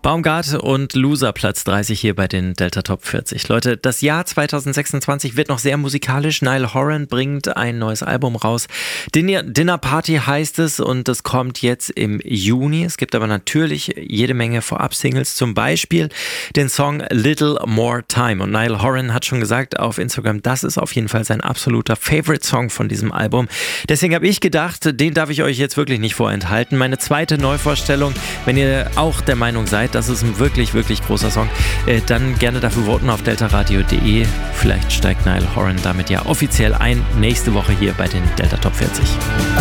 Baumgart und Loser, Platz 30 hier bei den Delta Top 40. Leute, das Jahr 2026 wird noch sehr musikalisch. Niall Horan bringt ein neues Album raus. Dinner Party heißt es und das kommt jetzt im Juni. Es gibt aber natürlich jede Menge Vorab-Singles, zum Beispiel den Song Little More Time. Und Niall Horan hat schon gesagt auf Instagram, das ist auf jeden Fall sein absoluter Favorite-Song von diesem Album. Deswegen habe ich gedacht, den darf ich euch jetzt wirklich nicht vorenthalten. Meine zweite Neuvorstellung, wenn ihr auch der Meinung seid, das ist ein wirklich, wirklich großer Song, dann gerne dafür voten auf deltaradio.de. Vielleicht steigt Niall Horan damit ja offiziell ein, nächste Woche hier bei den Delta Top 40.